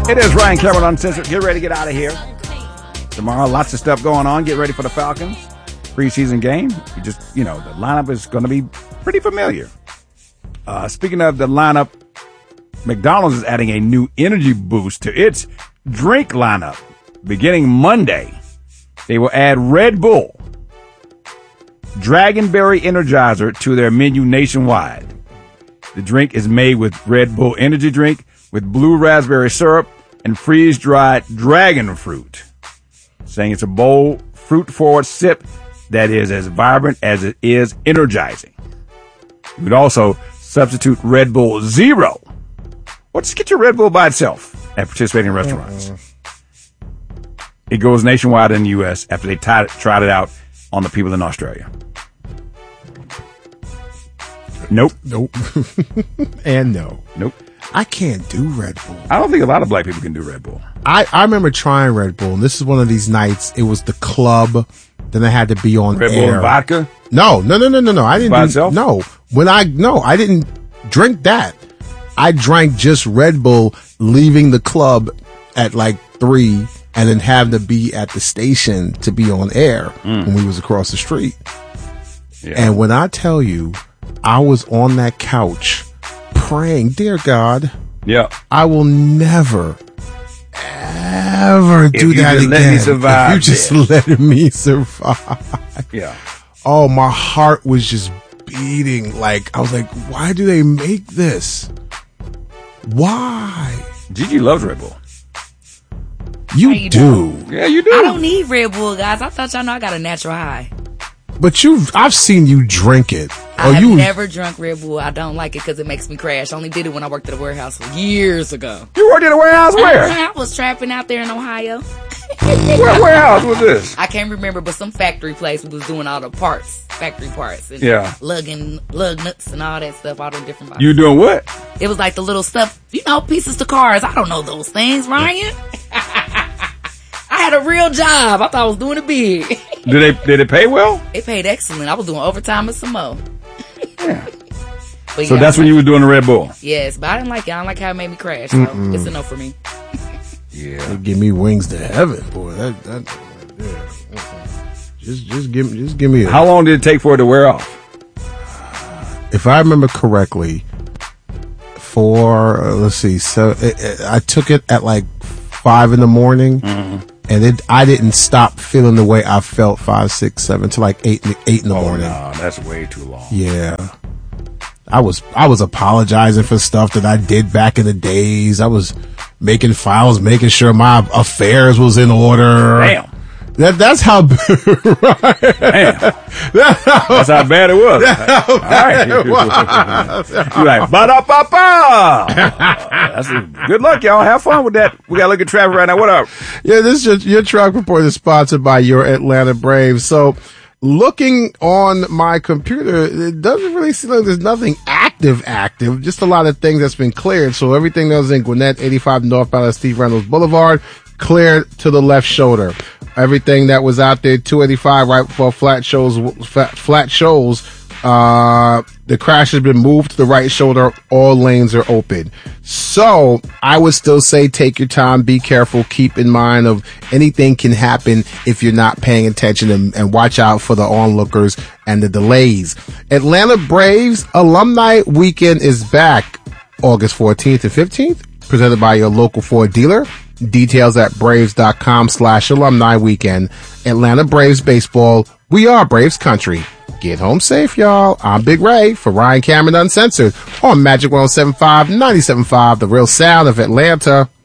It is Ryan Cameron Uncensored. Get ready to get out of here. Tomorrow, lots of stuff going on. Get ready for the Falcons preseason game. The lineup is going to be pretty familiar. Speaking of the lineup, McDonald's is adding a new energy boost to its drink lineup. Beginning Monday, they will add Red Bull Dragonberry Energizer to their menu nationwide. The drink is made with Red Bull energy drink with blue raspberry syrup and freeze-dried dragon fruit, saying it's a bold, fruit-forward sip that is as vibrant as it is energizing. You would also substitute Red Bull Zero, or just get your Red Bull by itself at participating restaurants. It goes nationwide in the U.S. after they tried it out on the people in Australia. Nope. And no. Nope. I can't do Red Bull. I don't think a lot of black people can do Red Bull. I remember trying Red Bull, and this is one of these nights. It was the club. Then I had to be on Red air. Bull and vodka? No. I didn't by do itself? No. I didn't drink that. I drank just Red Bull, leaving the club at like 3, and then having to be at the station to be on air when we was across the street. Yeah. And when I tell you, I was on that couch praying, dear God, I will never, ever do that again. Let me survive. If you just let me survive. Yeah. Oh, my heart was just beating. Like, I was like, why do they make this? Why? Gigi loves Red Bull. You do. Yeah, you do. I don't need Red Bull, guys. I thought y'all know I got a natural high. But I've seen you drink it. I have never drunk Red Bull. I don't like it because it makes me crash. I only did it when I worked at a warehouse years ago. You worked at a warehouse where? I was trapping out there in Ohio. What warehouse was this? I can't remember, but some factory place was doing all the factory parts. And lug nuts and all that stuff, all the different boxes. You doing what? It was like the little stuff, pieces to cars. I don't know those things, Ryan. I had a real job. I thought I was doing it big. Did it pay well? It paid excellent. I was doing overtime and some more. Yeah. So that's when you were doing the Red Bull? Yes, but I didn't like it. I don't like how it made me crash. So it's a no for me. Yeah. It'll give me wings to heaven, boy. Just give me. How long did it take for it to wear off? If I remember correctly, I took it at like 5 a.m. And I didn't stop feeling the way I felt 5, 6, 7 to like 8 in the morning. No, that's way too long. Yeah. I was apologizing for stuff that I did back in the days. I was making files, making sure my affairs was in order. Damn. That's how. Damn. That's how bad it was. All right. You're like, ba-da-ba-ba. That's good luck, y'all. Have fun with that. We got to look at traffic right now. What up? Yeah, this is your truck report is sponsored by your Atlanta Braves. So, looking on my computer, it doesn't really seem like there's nothing active, just a lot of things that's been cleared. So everything that was in Gwinnett, 85 northbound of Steve Reynolds Boulevard, cleared to the left shoulder. Everything that was out there, 285 right before flat shows, the crash has been moved to the right shoulder. All lanes are open. So I would still say take your time, be careful, keep in mind of anything can happen if you're not paying attention and watch out for the onlookers and the delays. Atlanta Braves Alumni Weekend is back August 14th and 15th, presented by your local Ford dealer. Details at braves.com/alumni weekend. Atlanta Braves baseball. We are Braves country. Get home safe, y'all. I'm Big Ray for Ryan Cameron Uncensored on Magic 107.5, 97.5, the real sound of Atlanta.